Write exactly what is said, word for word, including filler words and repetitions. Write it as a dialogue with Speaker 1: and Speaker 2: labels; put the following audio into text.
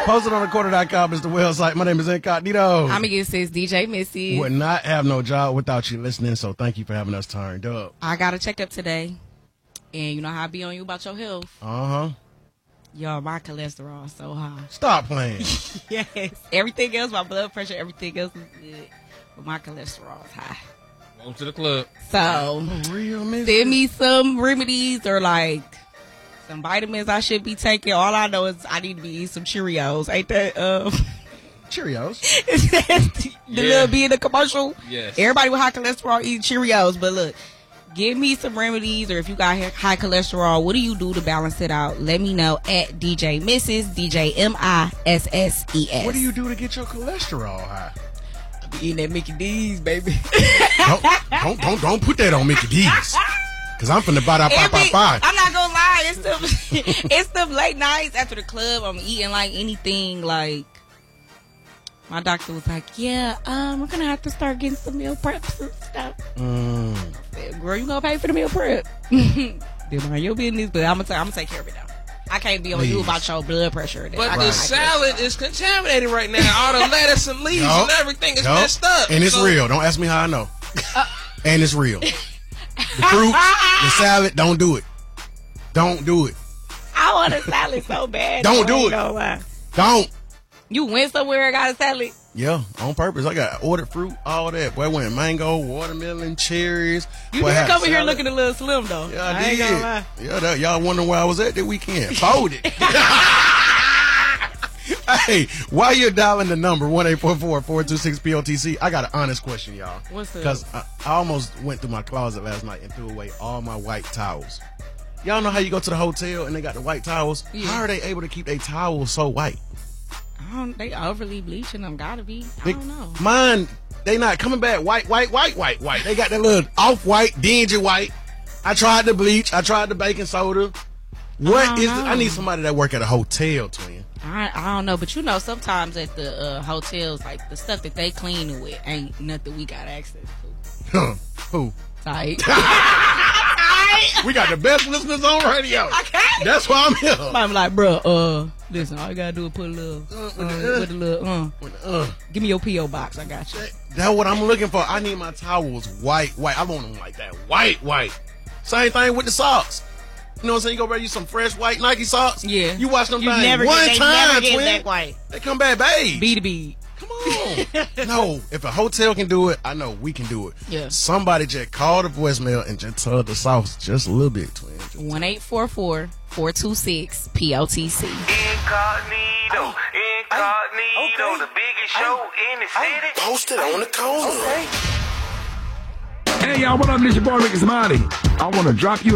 Speaker 1: Posted on recorder dot com is the website. My name is Incognito.
Speaker 2: I'm against this D J Missy.
Speaker 1: Would not have no job without you listening, so thank you for having us turned up.
Speaker 2: I got a checkup today, and you know how I be on you about your health.
Speaker 1: Uh-huh.
Speaker 2: Yo, my cholesterol is so high.
Speaker 1: Stop playing.
Speaker 2: Yes. Everything else, my blood pressure, everything else is good. But my cholesterol is high.
Speaker 3: Welcome to the club.
Speaker 2: So,
Speaker 1: For real, Missy?
Speaker 2: send me some remedies or like some vitamins I should be taking. All I know is I need to be eating some Cheerios. Ain't that um
Speaker 1: Cheerios.
Speaker 2: the
Speaker 3: Yeah.
Speaker 2: little be in the commercial?
Speaker 3: Yes.
Speaker 2: Everybody with high cholesterol eat Cheerios, but look, give me some remedies, or if you got high cholesterol, what do you do to balance it out? Let me know at D J Missus D J M I S S E S.
Speaker 1: What do you do to get your cholesterol high?
Speaker 2: Eating that Mickey D's, baby.
Speaker 1: don't, don't, don't, don't put that on Mickey D's. Because I'm finna buy that five
Speaker 2: Every-
Speaker 1: five five.
Speaker 2: I'm not gonna lie, it's the it's the late nights after the club. I'm eating like anything. Like my doctor was like, "Yeah, um, we're gonna have to start getting some meal preps and stuff."
Speaker 1: Mm.
Speaker 2: I said, "Girl, you gonna pay for the meal prep? Then mind your business." But I'm gonna, t- I'm gonna take care of it now. I can't be on
Speaker 1: Please.
Speaker 2: you about your blood pressure.
Speaker 3: But
Speaker 2: I
Speaker 3: the
Speaker 2: got
Speaker 3: salad
Speaker 2: cholesterol.
Speaker 3: is contaminated right now. All the lettuce and leaves
Speaker 1: Yup.
Speaker 3: and everything is
Speaker 1: Yup.
Speaker 3: messed up.
Speaker 1: And it's
Speaker 3: So-
Speaker 1: real. Don't ask me how I know. And it's real. The fruit, the salad, don't do it. Don't do it.
Speaker 2: I want a salad so bad.
Speaker 1: Don't
Speaker 2: though, I
Speaker 1: do
Speaker 2: ain't
Speaker 1: it.
Speaker 2: gonna lie.
Speaker 1: Don't.
Speaker 2: You went somewhere and got a salad?
Speaker 1: Yeah, on purpose. I got ordered fruit, all that. Boy, I went mango, watermelon, cherries.
Speaker 2: You
Speaker 1: Boy, I
Speaker 2: did
Speaker 1: had
Speaker 2: come in here
Speaker 1: salad.
Speaker 2: looking a little slim though.
Speaker 1: Yeah, I,
Speaker 2: I ain't
Speaker 1: did.
Speaker 2: gonna lie.
Speaker 1: Yeah, that, y'all wondering where I was at that weekend. Folded. Hey, while you're dialing the number one eight four four, four two six, P O T C, I got an honest question, y'all.
Speaker 2: What's up?
Speaker 1: Because I, I almost went through my closet last night and threw away all my white towels. Y'all know how you go to the hotel and they got the white towels?
Speaker 2: Yeah.
Speaker 1: How are they able to keep their towels so white?
Speaker 2: I don't, they overly bleaching them. Gotta be. I
Speaker 1: They-
Speaker 2: don't know.
Speaker 1: Mine, they not coming back white, white, white, white, white. They got that little off-white, dingy white. I tried the bleach. I tried the baking soda. What
Speaker 2: don't
Speaker 1: is?
Speaker 2: know.
Speaker 1: I need somebody that work at a hotel, twin.
Speaker 2: I, I don't know, but you know, sometimes at the uh, hotels, like the stuff that they cleaning with ain't nothing we got access to.
Speaker 1: Huh. Who?
Speaker 2: Tight.
Speaker 1: We got the best listeners on radio.
Speaker 2: Okay.
Speaker 1: That's why I'm here.
Speaker 2: I'm like, bro, uh, listen, all you gotta do is put a little, uh,
Speaker 1: with the, uh.
Speaker 2: put a little, uh,
Speaker 1: Uh,
Speaker 2: give me your P O box. I got you.
Speaker 1: that's what I'm looking for. I need my towels white, white. I want them like that, white, white. Same thing with the socks. You know what I'm saying? You go buy you some fresh white Nike socks.
Speaker 2: Yeah.
Speaker 1: You watch them
Speaker 2: You
Speaker 1: things
Speaker 2: never
Speaker 1: one
Speaker 2: get, they
Speaker 1: time,
Speaker 2: never get
Speaker 1: twin.
Speaker 2: back white.
Speaker 1: They come back, babe.
Speaker 2: B to B.
Speaker 1: Come on. No, if a hotel can do it, I know we can do it.
Speaker 2: Yeah.
Speaker 1: Somebody just call the voicemail and just tell the sauce just a little bit, twin. Just-
Speaker 2: one eight four four, four two six, P O T C.
Speaker 4: Incognito, incognito,
Speaker 5: okay.
Speaker 4: the biggest show in the city.
Speaker 5: Posted on the corner.
Speaker 6: Hey y'all, what up? This your boy Ricky Smiley. I want to drop you